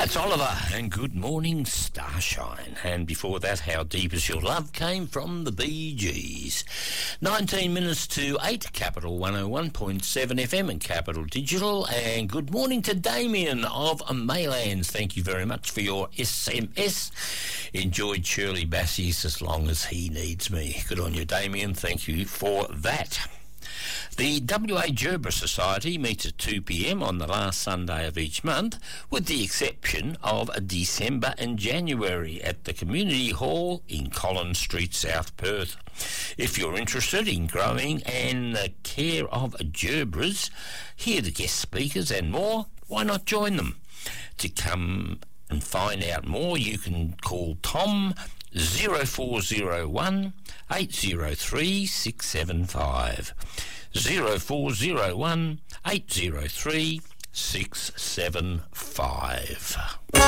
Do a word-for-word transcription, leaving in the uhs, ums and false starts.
That's Oliver, and Good Morning Starshine. And before that, How Deep Is Your Love came from the Bee Gees. nineteen minutes to eight, Capital one oh one point seven F M and Capital Digital. And good morning to Damien of Maylands. Thank you very much for your S M S. Enjoyed Shirley Bassey's As Long As He Needs Me. Good on you, Damien. Thank you for that. The W A Gerbera Society meets at two p m on the last Sunday of each month, with the exception of December and January at the Community Hall in Collins Street, South Perth. If you're interested in growing and the care of gerberas, hear the guest speakers and more, why not join them? To come and find out more, you can call Tom zero four zero one eight zero three six seven five. zero four zero one eight zero three six seven five.